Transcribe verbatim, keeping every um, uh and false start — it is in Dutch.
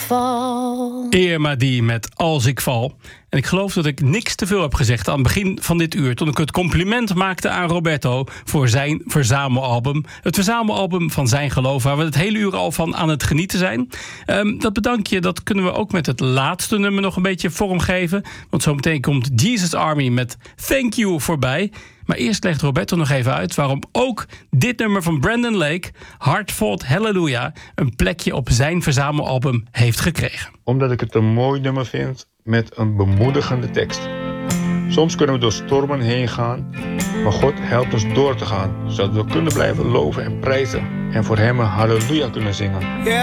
val. Irma die met Als ik val. En ik geloof dat ik niks te veel heb gezegd aan het begin van dit uur, toen ik het compliment maakte aan Roberto voor zijn verzamelalbum. Het verzamelalbum van zijn geloof, waar we het hele uur al van aan het genieten zijn. Um, dat bedankje, dat kunnen we ook met het laatste nummer nog een beetje vormgeven. Want zometeen komt Jesus Army met Thank You voorbij. Maar eerst legt Roberto nog even uit waarom ook dit nummer van Brandon Lake, Hard Fought Hallelujah, een plekje op zijn verzamelalbum heeft gekregen. Omdat ik het een mooi nummer vind met een bemoedigende tekst. Soms kunnen we door stormen heen gaan, maar God helpt ons door te gaan, zodat we kunnen blijven loven en prijzen en voor hem een halleluja kunnen zingen.